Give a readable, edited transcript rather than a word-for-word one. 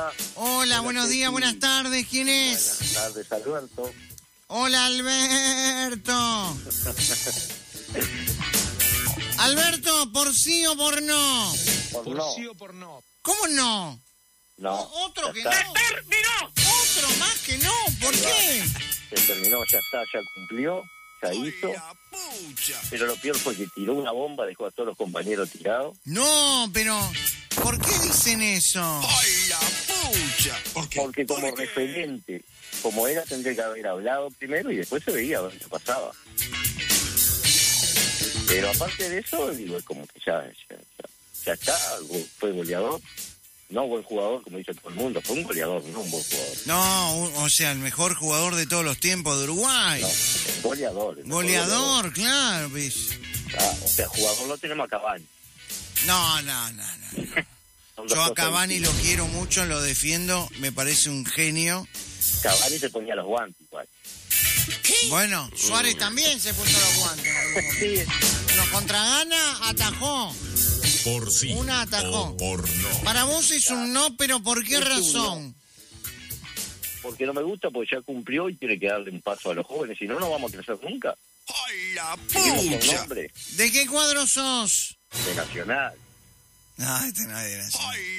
Hola. Hola, buenos días, buenas tardes. ¿Quién es? Buenas tardes, Alberto. Hola, Alberto. Alberto, ¿por sí o por no? Por Por no. sí o por no. ¿Cómo no? No. Otro ya que está. no. Otro más que no. ¿Por qué? Se terminó, ya está, ya cumplió, ya hizo. Pero lo peor fue que tiró una bomba, dejó a todos los compañeros tirados. No, pero ¿por qué dicen eso? Porque como referente, como era, tendría que haber hablado primero y después se veía a ver qué pasaba. Pero aparte de eso, digo, es como que ya está, fue goleador. No buen jugador, como dice todo el mundo, fue un goleador, no un buen jugador. No, o sea, el mejor jugador de todos los tiempos de Uruguay. No, goleador. el mejor Goleador, claro, ¿ves? Ah, o sea, jugador lo tenemos a Cavani. No. Son dos Yo a cosas Cavani lo distintas. quiero mucho, lo defiendo, me parece un genio. Cavani se ponía los guantes igual. Bueno, Suárez también se puso los guantes. Sí, No, contra Ghana atajó. Por sí Una atajó. o por no. Para vos es un no, pero ¿por qué Es un razón? porque no me gusta, porque ya cumplió y tiene que darle un paso a los jóvenes, si no, no vamos a crecer nunca. Seguimos con nombre ¿De qué cuadro sos? de Nacional. No, este no era así.